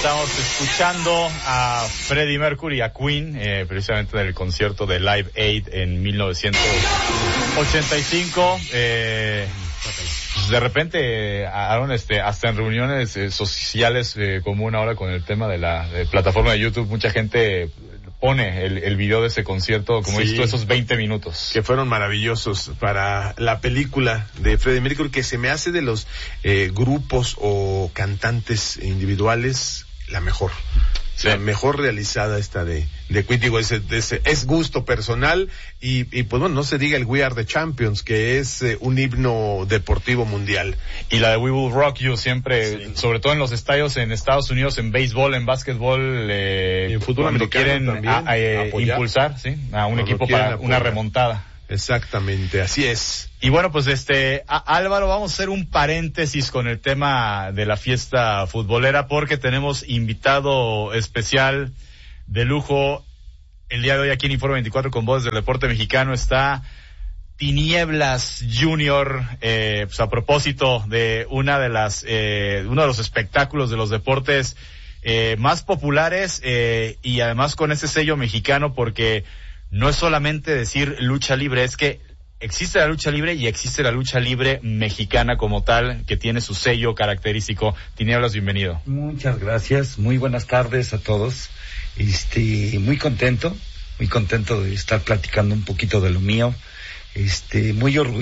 Estamos escuchando a Freddie Mercury, a Queen, precisamente en el concierto de Live Aid en 1985. De repente, Aaron, hasta en reuniones sociales común ahora con el tema de la plataforma de YouTube, mucha gente pone el video de ese concierto, como dices tú, esos 20 minutos. Que fueron maravillosos para la película de Freddie Mercury, que se me hace de los grupos o cantantes individuales la mejor. Sí. La mejor realizada esta de Queen, digo, es gusto personal y pues bueno, no se diga el We Are the Champions, que es un himno deportivo mundial. Y la de We Will Rock You siempre, sobre todo en los estadios en Estados Unidos, en béisbol, en básquetbol, y en fútbol americano quieren impulsar, ¿sí? A un equipo para una remontada. Exactamente, así es. Y bueno, pues Álvaro, vamos a hacer un paréntesis con el tema de la fiesta futbolera, porque tenemos invitado especial de lujo el día de hoy aquí en Informe 24 con Voces del Deporte Mexicano. Está Tinieblas Junior, pues a propósito de uno de los espectáculos de los deportes más populares, y además con ese sello mexicano, porque no es solamente decir lucha libre, es que existe la lucha libre y existe la lucha libre mexicana como tal, que tiene su sello característico. Tinieblas, bienvenido. Muchas gracias, muy buenas tardes a todos. Muy contento de estar platicando un poquito de lo mío. Muy orgulloso